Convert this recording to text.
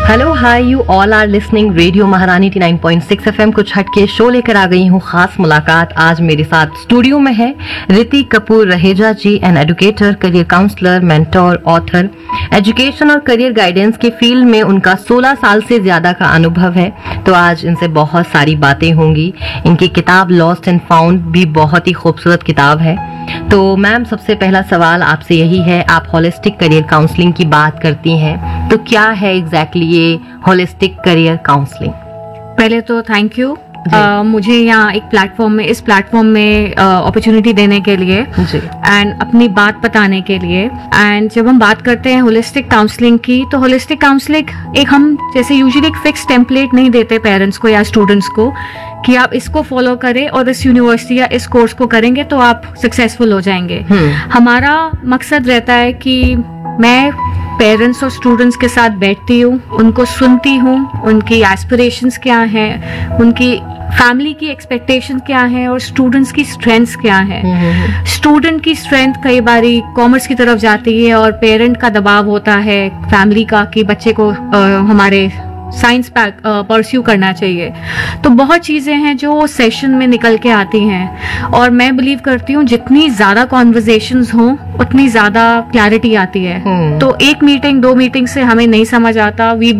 Hello hi, you all are listening radio महारानी 89.6 FM. कुछ हटके शो लेकर आ गई हूँ, खास मुलाकात। आज मेरे साथ स्टूडियो में है रिति कपूर रहेजा जी, N educator, career counsellor, mentor, author. Education और करियर गाइडेंस के फील्ड में उनका 16 साल से ज्यादा का अनुभव है। तो आज इनसे बहुत सारी बातें होंगी। इनकी किताब लॉस्ट एंड फाउंड भी बहुत ही खूबसूरत किताब है। तो मैम, सबसे पहला सवाल आपसे यही है, आप होलिस्टिक करियर काउंसलिंग की बात करती हैं, तो क्या है एग्जैक्टली ये होलिस्टिक करियर काउंसलिंग? पहले तो थैंक यू मुझे यहाँ एक प्लेटफॉर्म में, इस प्लेटफॉर्म में अपॉर्चुनिटी देने के लिए एंड अपनी बात बताने के लिए। एंड जब हम बात करते हैं होलिस्टिक काउंसलिंग की, तो होलिस्टिक काउंसलिंग एक, हम जैसे यूजुअली एक फिक्स टेम्पलेट नहीं देते पेरेंट्स को या स्टूडेंट्स को कि आप इसको फॉलो करें और इस यूनिवर्सिटी या इस कोर्स को करेंगे तो आप सक्सेसफुल हो जाएंगे। हमारा मकसद रहता है कि मैं पेरेंट्स और स्टूडेंट्स के साथ बैठती हूँ, उनको सुनती हूँ, उनकी एस्पिरेशंस क्या हैं, उनकी फैमिली की एक्सपेक्टेशन क्या है और स्टूडेंट्स की स्ट्रेंथ्स क्या है। स्टूडेंट की स्ट्रेंथ कई बारी कॉमर्स की तरफ जाती है और पेरेंट का दबाव होता है फैमिली का कि बच्चे को हमारे साइंस परस्यू करना चाहिए। तो बहुत चीजें हैं जो सेशन में निकल के आती हैं और मैं बिलीव करती हूँ जितनी ज्यादा कॉन्वर्जेशंस हों उतनी ज्यादा क्लैरिटी आती है। तो एक मीटिंग, 2 मीटिंग से हमें नहीं समझ आता। वी